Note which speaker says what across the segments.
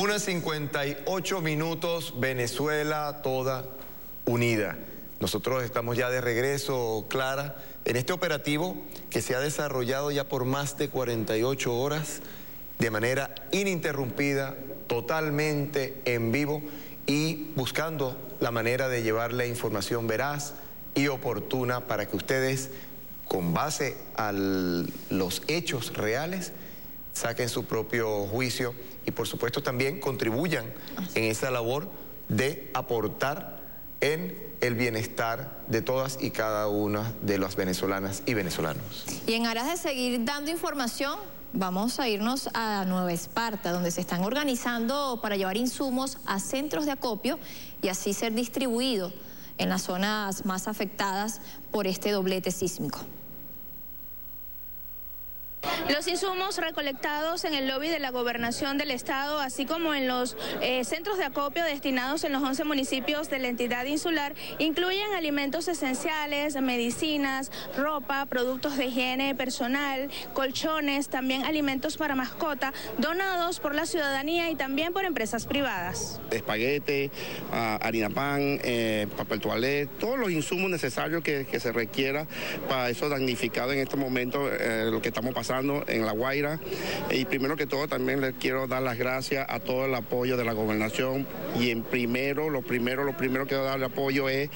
Speaker 1: 1:58, Venezuela toda unida. Nosotros estamos ya de regreso, Clara, en este operativo que se ha desarrollado ya por más de 48 horas de manera ininterrumpida, totalmente en vivo y buscando la manera de llevarle información veraz y oportuna para que ustedes, con base a los hechos reales, saquen su propio juicio y por supuesto también contribuyan en esa labor de aportar en el bienestar de todas y cada una de las venezolanas y venezolanos.
Speaker 2: Y en aras de seguir dando información, vamos a irnos a Nueva Esparta, donde se están organizando para llevar insumos a centros de acopio y así ser distribuidos en las zonas más afectadas por este doblete sísmico.
Speaker 3: Los insumos recolectados en el lobby de la Gobernación del Estado, así como en los centros de acopio destinados en los 11 municipios de la entidad insular, incluyen alimentos esenciales, medicinas, ropa, productos de higiene personal, colchones, también alimentos para mascota, donados por la ciudadanía y también por empresas privadas.
Speaker 4: Espaguete, harina pan, papel toalé, todos los insumos necesarios que se requiera para esos damnificados en este momento, lo que estamos pasando en La Guaira. Y primero que todo también les quiero dar las gracias a todo el apoyo de la gobernación y lo primero que quiero darle apoyo es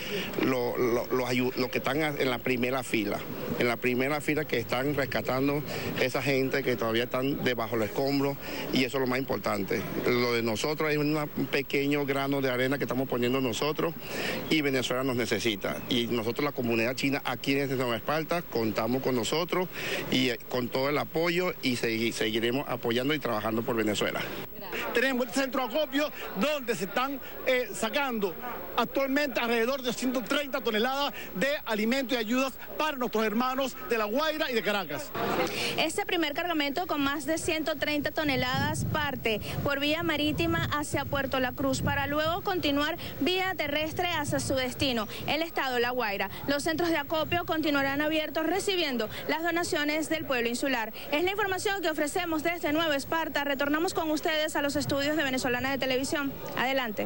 Speaker 4: los que están en la primera fila, que están rescatando esa gente que todavía están debajo del escombro, y eso es lo más importante. Lo de nosotros es un pequeño grano de arena que estamos poniendo nosotros y Venezuela nos necesita, y nosotros, la comunidad china aquí en Nueva Esparta, contamos con nosotros y con todo el apoyo, y seguiremos apoyando y trabajando por Venezuela.
Speaker 5: Tenemos el centro de acopio donde se están sacando actualmente alrededor de 130 toneladas de alimentos y ayudas para nuestros hermanos de La Guaira y de Caracas.
Speaker 3: Este primer cargamento con más de 130 toneladas parte por vía marítima hacia Puerto La Cruz para luego continuar vía terrestre hacia su destino, el estado La Guaira. Los centros de acopio continuarán abiertos recibiendo las donaciones del pueblo insular. Es la información que ofrecemos desde Nueva Esparta. Retornamos con ustedes a los estudios de Venezolana de Televisión. Adelante.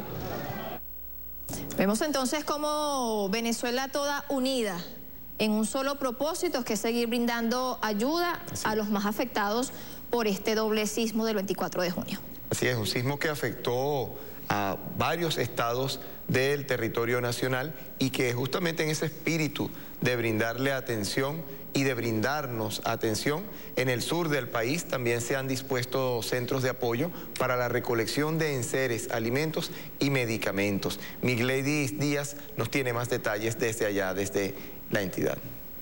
Speaker 2: Vemos entonces cómo Venezuela toda unida en un solo propósito, que es seguir brindando ayuda a los más afectados por este doble sismo del 24 de junio.
Speaker 1: Así es, un sismo que afectó a varios estados del territorio nacional y que justamente en ese espíritu de brindarle atención y de brindarnos atención, en el sur del país también se han dispuesto centros de apoyo para la recolección de enseres, alimentos y medicamentos. Migledis Díaz nos tiene más detalles desde allá, desde la entidad.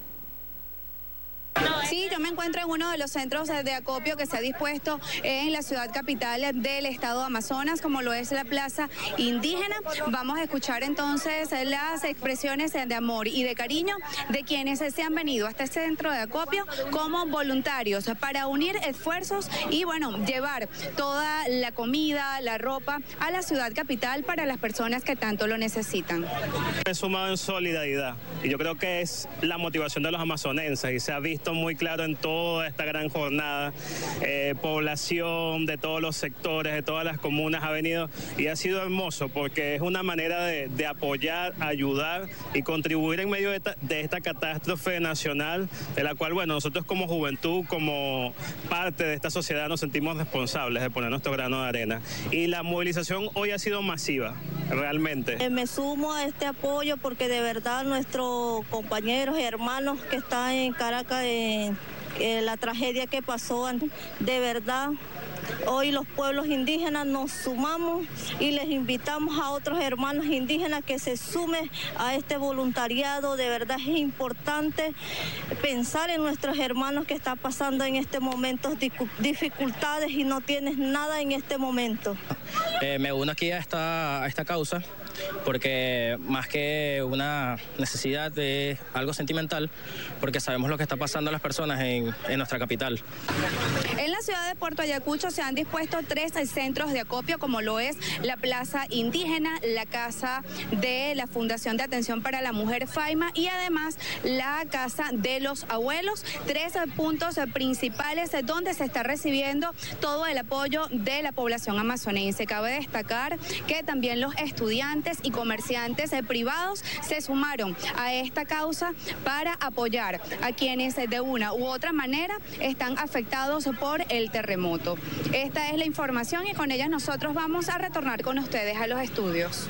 Speaker 6: Sí, yo me encuentro en uno de los centros de acopio que se ha dispuesto en la ciudad capital del estado de Amazonas, como lo es la Plaza Indígena. Vamos a escuchar entonces las expresiones de amor y de cariño de quienes se han venido a este centro de acopio como voluntarios para unir esfuerzos y, bueno, llevar toda la comida, la ropa a la ciudad capital para las personas que tanto lo necesitan.
Speaker 7: He sumado en solidaridad y yo creo que es la motivación de los amazonenses y se ha visto muy claro en toda esta gran jornada. Población de todos los sectores, de todas las comunas ha venido y ha sido hermoso porque es una manera de apoyar, ayudar y contribuir en medio de esta catástrofe nacional, de la cual, bueno, nosotros como juventud, como parte de esta sociedad nos sentimos responsables de poner nuestro grano de arena. Y la movilización hoy ha sido masiva, realmente.
Speaker 8: Me sumo a este apoyo porque de verdad nuestros compañeros y hermanos que están en Caracas, la tragedia que pasó, de verdad, hoy los pueblos indígenas nos sumamos y les invitamos a otros hermanos indígenas que se sumen a este voluntariado. De verdad es importante pensar en nuestros hermanos que están pasando en este momento dificultades y no tienen nada en este momento.
Speaker 9: Me uno aquí a esta causa porque más que una necesidad es algo sentimental, porque sabemos lo que está pasando a las personas en nuestra capital.
Speaker 6: En la ciudad de Puerto Ayacucho se han han dispuesto 3 centros de acopio, como lo es la Plaza Indígena, la Casa de la Fundación de Atención para la Mujer FAIMA y además la Casa de los Abuelos. 3 puntos principales donde se está recibiendo todo el apoyo de la población amazonense. Cabe destacar que también los estudiantes y comerciantes privados se sumaron a esta causa para apoyar a quienes de una u otra manera están afectados por el terremoto. Esta es la información y con ella nosotros vamos a retornar con ustedes a los estudios.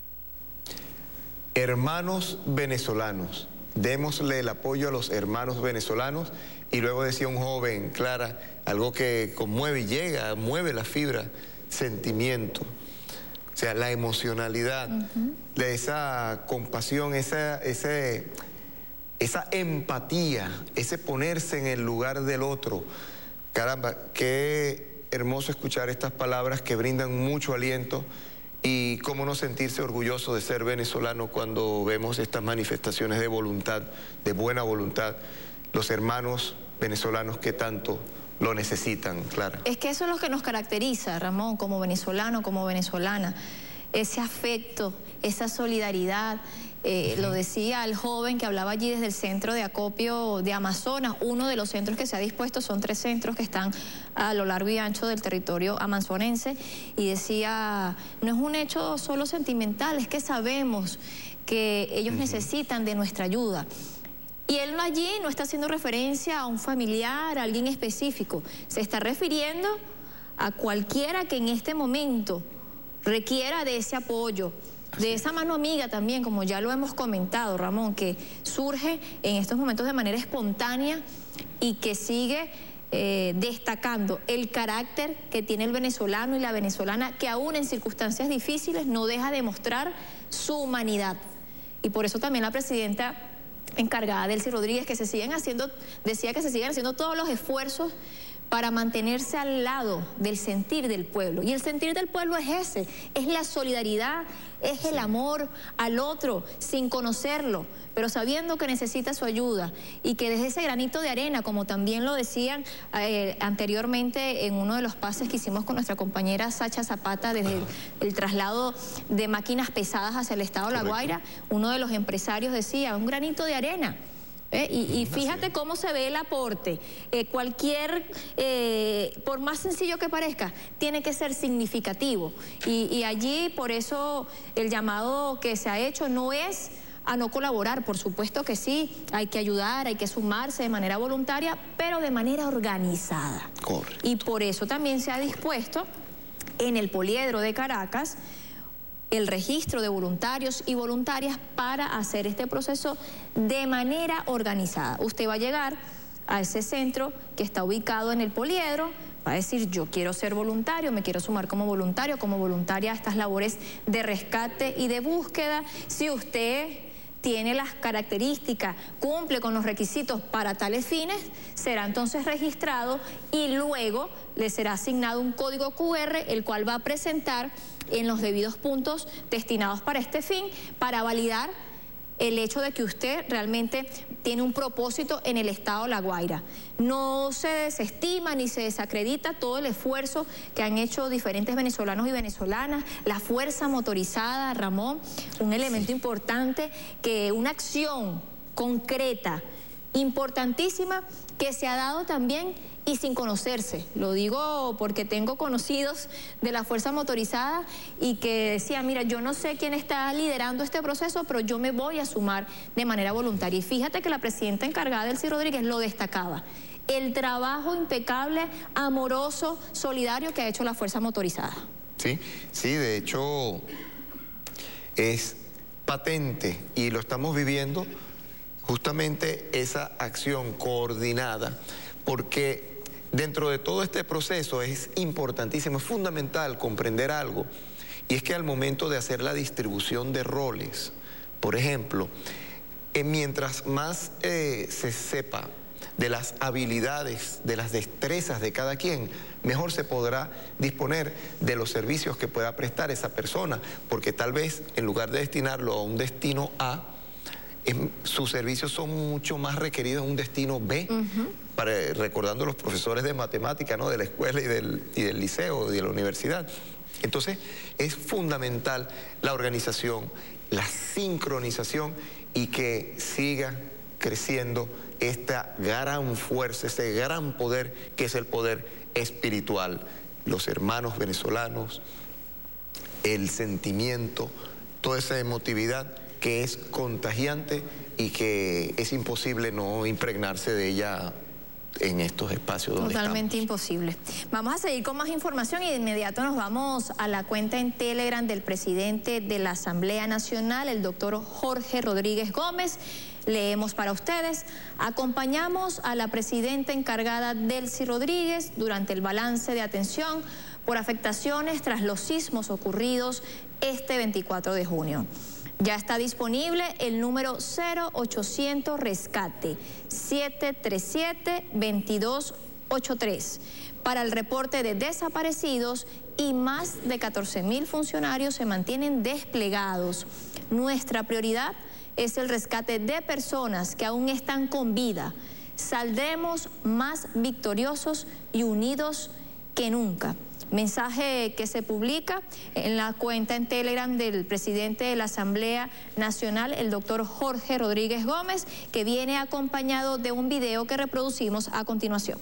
Speaker 1: Hermanos venezolanos, démosle el apoyo a los hermanos venezolanos. Y luego decía un joven, Clara, algo que conmueve y llega, mueve la fibra, sentimiento. O sea, la emocionalidad de esa compasión, esa empatía, ese ponerse en el lugar del otro. Caramba, qué hermoso escuchar estas palabras que brindan mucho aliento y cómo no sentirse orgulloso de ser venezolano cuando vemos estas manifestaciones de voluntad, de buena voluntad, los hermanos venezolanos que tanto lo necesitan, Clara.
Speaker 2: Es que eso es lo que nos caracteriza, Ramón, como venezolano, como venezolana. Ese afecto, esa solidaridad. Lo decía el joven que hablaba allí desde el centro de acopio de Amazonas, uno de los centros que se ha dispuesto, son 3 centros que están a lo largo y ancho del territorio amazonense, y decía, no es un hecho solo sentimental, es que sabemos que ellos necesitan de nuestra ayuda. Y él allí no está haciendo referencia a un familiar, a alguien específico, se está refiriendo a cualquiera que en este momento requiera de ese apoyo, de esa mano amiga también, como ya lo hemos comentado, Ramón, que surge en estos momentos de manera espontánea y que sigue destacando el carácter que tiene el venezolano y la venezolana, que aún en circunstancias difíciles no deja de mostrar su humanidad. Y por eso también la presidenta encargada, Delcy Rodríguez, que decía que se siguen haciendo todos los esfuerzos para mantenerse al lado del sentir del pueblo. Y el sentir del pueblo es ese, es la solidaridad, es el amor al otro sin conocerlo, pero sabiendo que necesita su ayuda y que desde ese granito de arena, como también lo decían anteriormente en uno de los pases que hicimos con nuestra compañera Sacha Zapata, desde el traslado de máquinas pesadas hacia el estado de La Guaira, uno de los empresarios decía, un granito de arena. Y fíjate cómo se ve el aporte. Por más sencillo que parezca, tiene que ser significativo. Y allí, por eso, el llamado que se ha hecho no es a no colaborar, por supuesto que sí, hay que ayudar, hay que sumarse de manera voluntaria, pero de manera organizada. Correcto. Y por eso también se ha dispuesto en el Poliedro de Caracas el registro de voluntarios y voluntarias para hacer este proceso de manera organizada. Usted va a llegar a ese centro que está ubicado en el Poliedro, va a decir, yo quiero ser voluntario, me quiero sumar como voluntario, como voluntaria a estas labores de rescate y de búsqueda. Si usted tiene las características, cumple con los requisitos para tales fines, será entonces registrado y luego le será asignado un código QR, el cual va a presentar en los debidos puntos destinados para este fin, para validar el hecho de que usted realmente tiene un propósito en el estado de La Guaira. No se desestima ni se desacredita todo el esfuerzo que han hecho diferentes venezolanos y venezolanas, la fuerza motorizada, Ramón, un elemento importante, que una acción concreta, importantísima, que se ha dado también y sin conocerse. Lo digo porque tengo conocidos de la fuerza motorizada y que decían, mira, yo no sé quién está liderando este proceso, pero yo me voy a sumar de manera voluntaria. Y fíjate que la presidenta encargada, Delcy Rodríguez, lo destacaba. El trabajo impecable, amoroso, solidario que ha hecho la fuerza motorizada. Sí, de hecho es patente y lo estamos viviendo justamente esa acción coordinada, porque dentro de todo este proceso es importantísimo, es fundamental comprender algo, y es que al momento de hacer la distribución de roles, por ejemplo, mientras más se sepa de las habilidades, de las destrezas de cada quien, mejor se podrá disponer de los servicios que pueda prestar esa persona, porque tal vez en lugar de destinarlo a un destino A, sus servicios son mucho más requeridos en un destino B,
Speaker 1: recordando los profesores de matemática, ¿no?, de la escuela y del liceo y de la universidad. Entonces, es fundamental la organización, la sincronización y que siga creciendo esta gran fuerza, ese gran poder que es el poder espiritual. Los hermanos venezolanos, el sentimiento, toda esa emotividad que es contagiante y que es imposible no impregnarse de ella en estos espacios donde
Speaker 2: totalmente
Speaker 1: estamos.
Speaker 2: Imposible. Vamos a seguir con más información y de inmediato nos vamos a la cuenta en Telegram del presidente de la Asamblea Nacional, el doctor Jorge Rodríguez Gómez. Leemos para ustedes: acompañamos a la presidenta encargada Delcy Rodríguez durante el balance de atención por afectaciones tras los sismos ocurridos este 24 de junio. Ya está disponible el número 0800 Rescate 737-2283 para el reporte de desaparecidos y más de 14.000 funcionarios se mantienen desplegados. Nuestra prioridad es el rescate de personas que aún están con vida. Saldremos más victoriosos y unidos que nunca. Mensaje que se publica en la cuenta en Telegram del presidente de la Asamblea Nacional, el doctor Jorge Rodríguez Gómez, que viene acompañado de un video que reproducimos a continuación.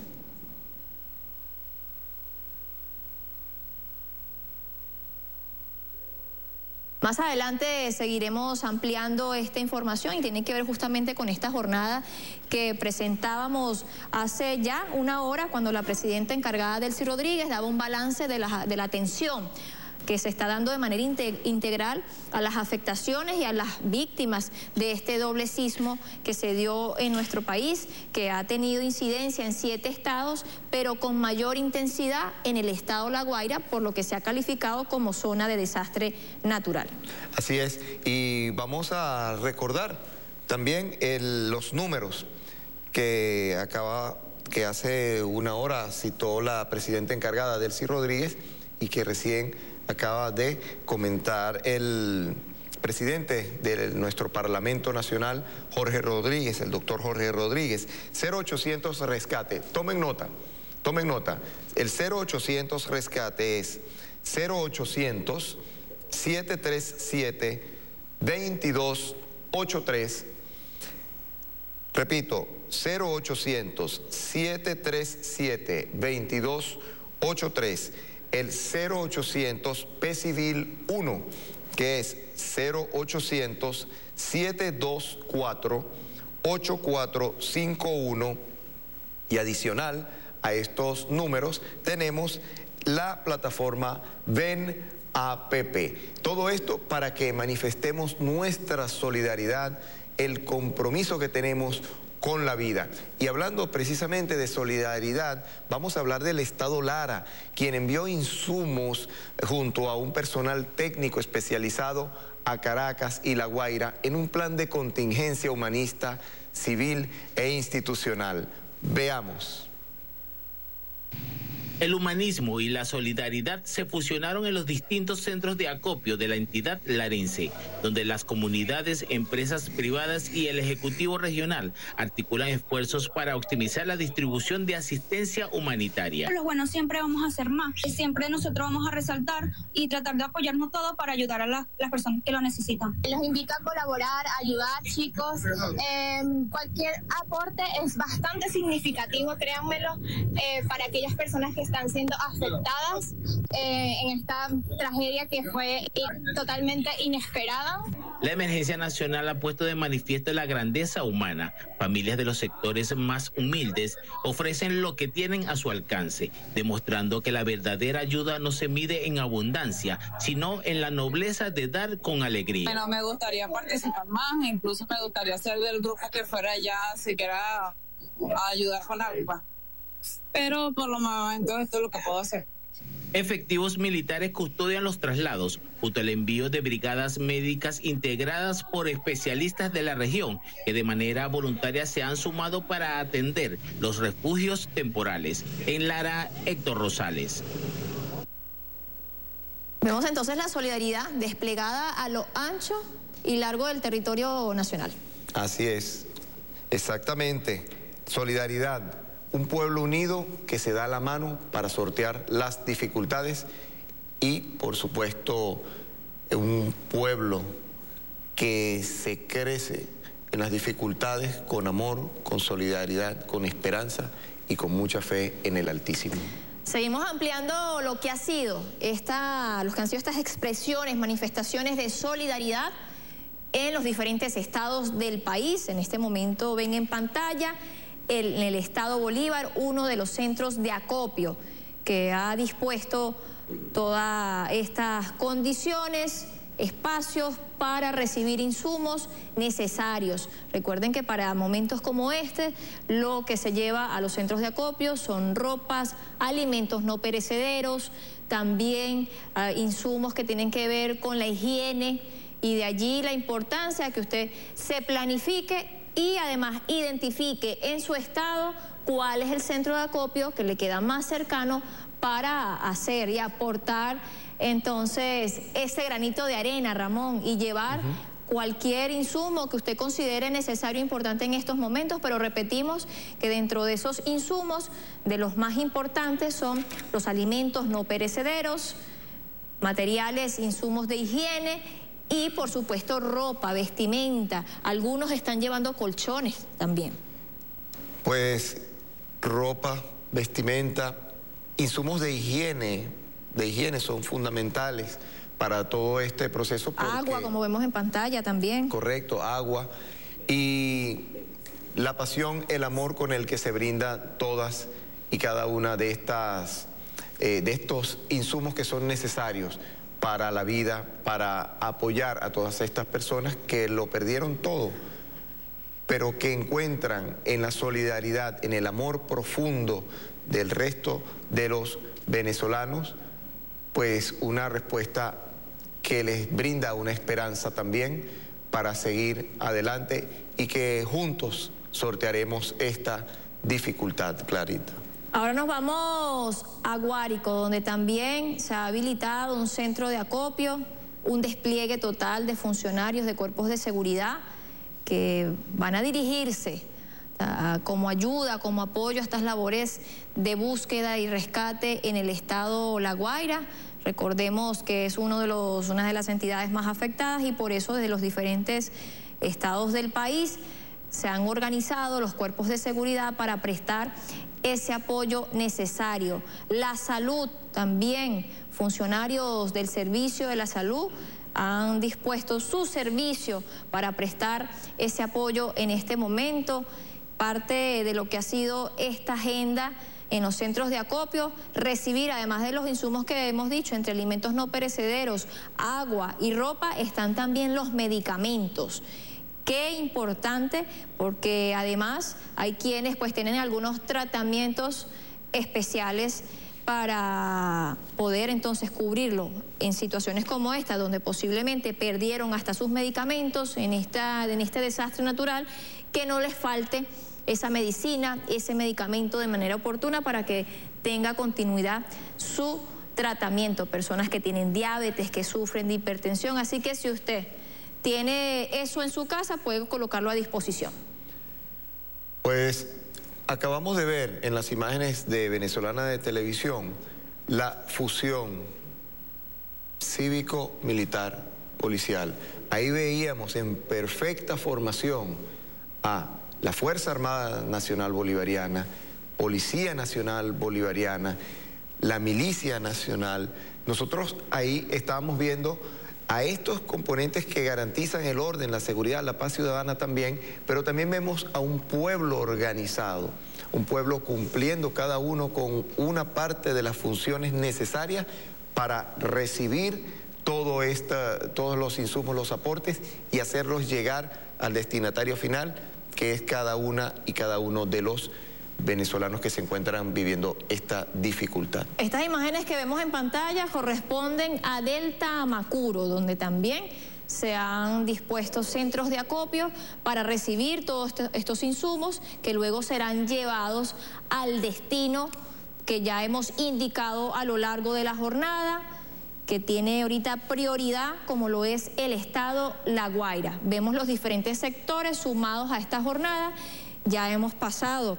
Speaker 2: Más adelante seguiremos ampliando esta información y tiene que ver justamente con esta jornada que presentábamos hace ya una hora cuando la presidenta encargada Delcy Rodríguez daba un balance de la atención que se está dando de manera integral a las afectaciones y a las víctimas de este doble sismo que se dio en nuestro país, que ha tenido incidencia en 7 estados, pero con mayor intensidad en el estado La Guaira, por lo que se ha calificado como zona de desastre natural.
Speaker 1: Así es, y vamos a recordar también los números que hace una hora citó la presidenta encargada Delcy Rodríguez y que recién acaba de comentar el presidente de nuestro Parlamento Nacional, Jorge Rodríguez, el doctor Jorge Rodríguez. 0800 Rescate, tomen nota, el 0800 Rescate es 0800 737-2283, repito, 0800 737-2283, el 0800 P-Civil 1, que es 0800 724 8451, y adicional a estos números tenemos la plataforma Ven APP. Todo esto para que manifestemos nuestra solidaridad, el compromiso que tenemos con la vida. Y hablando precisamente de solidaridad, vamos a hablar del Estado Lara, quien envió insumos junto a un personal técnico especializado a Caracas y La Guaira en un plan de contingencia humanista, civil e institucional. Veamos.
Speaker 10: El humanismo y la solidaridad se fusionaron en los distintos centros de acopio de la entidad larense, donde las comunidades, empresas privadas y el Ejecutivo Regional articulan esfuerzos para optimizar la distribución de asistencia humanitaria.
Speaker 11: Los buenos siempre vamos a hacer más, y siempre nosotros vamos a resaltar y tratar de apoyarnos todos para ayudar a las personas que lo necesitan.
Speaker 3: Los invito a colaborar, a ayudar, chicos. Cualquier aporte es bastante significativo, créanmelo, para aquellas personas que están siendo afectadas en esta tragedia que fue totalmente inesperada.
Speaker 10: La emergencia nacional ha puesto de manifiesto la grandeza humana. Familias de los sectores más humildes ofrecen lo que tienen a su alcance, demostrando que la verdadera ayuda no se mide en abundancia, sino en la nobleza de dar con alegría.
Speaker 12: Bueno, me gustaría participar más, incluso me gustaría ser del grupo que fuera allá, siquiera a ayudar con algo. Pero por lo momento esto es lo que puedo hacer.
Speaker 10: Efectivos militares custodian los traslados, junto al envío de brigadas médicas integradas por especialistas de la región, que de manera voluntaria se han sumado para atender los refugios temporales. En Lara, Héctor Rosales.
Speaker 2: Vemos entonces la solidaridad desplegada a lo ancho y largo del territorio nacional.
Speaker 1: Así es, exactamente. Solidaridad, un pueblo unido que se da la mano para sortear las dificultades y, por supuesto, un pueblo que se crece en las dificultades con amor, con solidaridad, con esperanza y con mucha fe en el Altísimo.
Speaker 2: Seguimos ampliando lo que ha sido estas expresiones, manifestaciones de solidaridad en los diferentes estados del país. En este momento ven en pantalla en el estado Bolívar, uno de los centros de acopio que ha dispuesto todas estas condiciones, espacios para recibir insumos necesarios. Recuerden que para momentos como este, lo que se lleva a los centros de acopio son ropas, alimentos no perecederos, también insumos que tienen que ver con la higiene, y de allí la importancia de que usted se planifique y además identifique en su estado cuál es el centro de acopio que le queda más cercano para hacer y aportar entonces ese granito de arena, Ramón, y llevar cualquier insumo que usted considere necesario e importante en estos momentos, pero repetimos que dentro de esos insumos, de los más importantes son los alimentos no perecederos, materiales, insumos de higiene y, por supuesto, ropa, vestimenta. Algunos están llevando colchones también.
Speaker 1: Pues ropa, vestimenta, insumos de higiene son fundamentales para todo este proceso.
Speaker 2: Agua, como vemos en pantalla también.
Speaker 1: Correcto, agua. Y la pasión, el amor con el que se brinda todas y cada una de estos insumos que son necesarios para la vida, para apoyar a todas estas personas que lo perdieron todo, pero que encuentran en la solidaridad, en el amor profundo del resto de los venezolanos, pues una respuesta que les brinda una esperanza también para seguir adelante y que juntos sortearemos esta dificultad, Clarita.
Speaker 2: Ahora nos vamos a Guárico, donde también se ha habilitado un centro de acopio, un despliegue total de funcionarios de cuerpos de seguridad que van a dirigirse como ayuda, como apoyo a estas labores de búsqueda y rescate en el estado La Guaira. Recordemos que es una de las entidades más afectadas y por eso desde los diferentes estados del país se han organizado los cuerpos de seguridad para prestar ese apoyo necesario. La salud también, funcionarios del servicio de la salud han dispuesto su servicio para prestar ese apoyo en este momento. Parte de lo que ha sido esta agenda en los centros de acopio, recibir, además de los insumos que hemos dicho, entre alimentos no perecederos, agua y ropa, están también los medicamentos. Qué importante, porque además hay quienes pues tienen algunos tratamientos especiales para poder entonces cubrirlo en situaciones como esta, donde posiblemente perdieron hasta sus medicamentos en este desastre natural, que no les falte esa medicina, ese medicamento de manera oportuna para que tenga continuidad su tratamiento. Personas que tienen diabetes, que sufren de hipertensión, así que si usted tiene eso en su casa, puede colocarlo a disposición.
Speaker 1: Pues acabamos de ver en las imágenes de Venezolana de Televisión la fusión cívico-militar policial. Ahí veíamos en perfecta formación a la Fuerza Armada Nacional Bolivariana, Policía Nacional Bolivariana, la Milicia Nacional. Nosotros ahí estábamos viendo a estos componentes que garantizan el orden, la seguridad, la paz ciudadana también, pero también vemos a un pueblo organizado, un pueblo cumpliendo cada uno con una parte de las funciones necesarias para recibir todos los insumos, los aportes y hacerlos llegar al destinatario final, que es cada una y cada uno de los venezolanos que se encuentran viviendo esta dificultad. Estas imágenes que vemos en pantalla corresponden a Delta Amacuro, donde también se han dispuesto centros de acopio para recibir todos estos insumos que luego serán llevados al destino que ya hemos indicado a lo largo de la jornada, que tiene ahorita prioridad, como lo es el estado La Guaira. Vemos los diferentes sectores sumados a esta jornada. Ya hemos pasado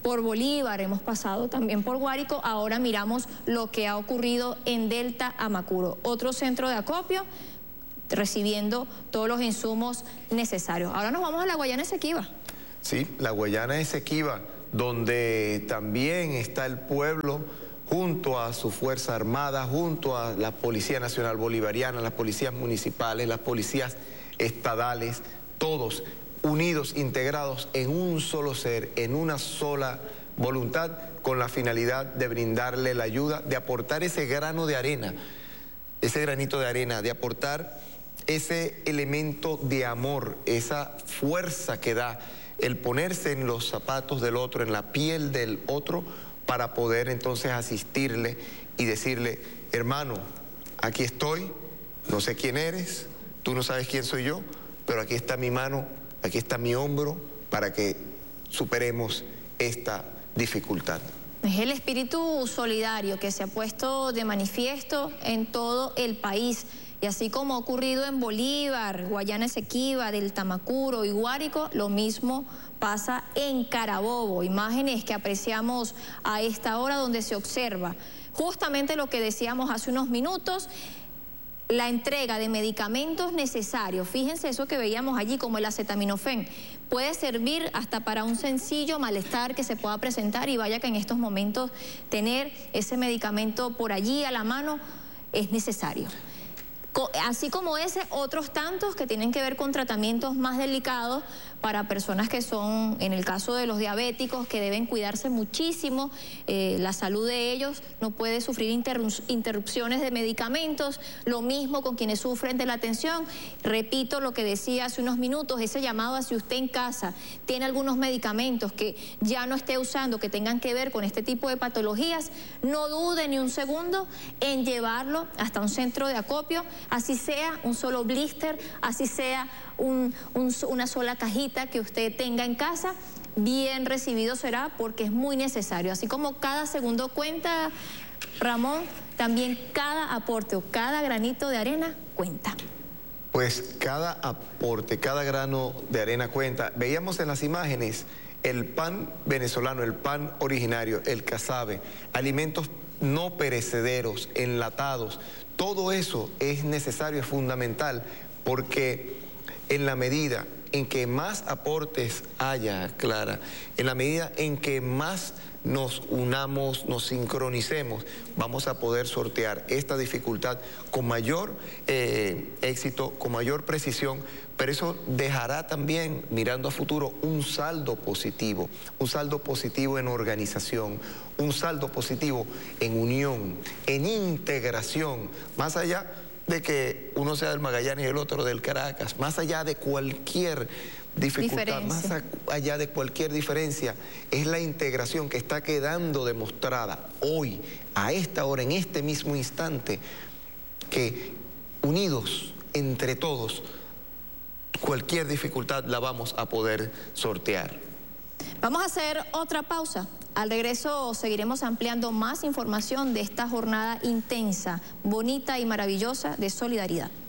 Speaker 2: por Bolívar, hemos pasado también por Guárico, ahora miramos lo que ha ocurrido en Delta Amacuro, otro centro de acopio recibiendo todos los insumos necesarios. Ahora nos vamos a la Guayana Esequiba.
Speaker 1: Sí, la Guayana Esequiba, donde también está el pueblo junto a su Fuerza Armada, junto a la Policía Nacional Bolivariana, las policías municipales, las policías estadales, todos unidos, integrados en un solo ser, en una sola voluntad, con la finalidad de brindarle la ayuda, de aportar ese grano de arena, ese granito de arena, de aportar ese elemento de amor, esa fuerza que da el ponerse en los zapatos del otro, en la piel del otro, para poder entonces asistirle y decirle, hermano, aquí estoy, no sé quién eres, tú no sabes quién soy yo, pero aquí está mi mano, aquí está mi hombro, para que superemos esta dificultad.
Speaker 2: Es el espíritu solidario que se ha puesto de manifiesto en todo el país. Y así como ha ocurrido en Bolívar, Guayana Esequiba, Delta Amacuro y Guárico, lo mismo pasa en Carabobo. Imágenes que apreciamos a esta hora donde se observa justamente lo que decíamos hace unos minutos, la entrega de medicamentos necesarios. Fíjense eso que veíamos allí, como el acetaminofén. Puede servir hasta para un sencillo malestar que se pueda presentar, y vaya que en estos momentos tener ese medicamento por allí a la mano es necesario. Así como ese, otros tantos que tienen que ver con tratamientos más delicados para personas que son, en el caso de los diabéticos, que deben cuidarse muchísimo, la salud de ellos no puede sufrir interrupciones de medicamentos, lo mismo con quienes sufren de la tensión. Repito lo que decía hace unos minutos, ese llamado a si usted en casa tiene algunos medicamentos que ya no esté usando, que tengan que ver con este tipo de patologías, no dude ni un segundo en llevarlo hasta un centro de acopio, así sea un solo blister, así sea una sola cajita que usted tenga en casa, bien recibido será, porque es muy necesario. Así como cada segundo cuenta, Ramón, también cada aporte o cada granito de arena cuenta.
Speaker 1: Pues cada aporte, cada grano de arena cuenta. Veíamos en las imágenes el pan venezolano, el pan originario, el casabe, alimentos no perecederos, enlatados. Todo eso es necesario, es fundamental, porque en la medida en que más aportes haya, Clara, en la medida en que más nos unamos, nos sincronicemos, vamos a poder sortear esta dificultad con mayor éxito, con mayor precisión, pero eso dejará también, mirando a futuro, un saldo positivo en organización, un saldo positivo en unión, en integración, más allá de que uno sea del Magallanes y el otro del Caracas, más allá de cualquier dificultad, más allá de cualquier diferencia, es la integración que está quedando demostrada hoy, a esta hora, en este mismo instante, que unidos entre todos, cualquier dificultad la vamos a poder sortear.
Speaker 2: Vamos a hacer otra pausa. Al regreso seguiremos ampliando más información de esta jornada intensa, bonita y maravillosa de solidaridad.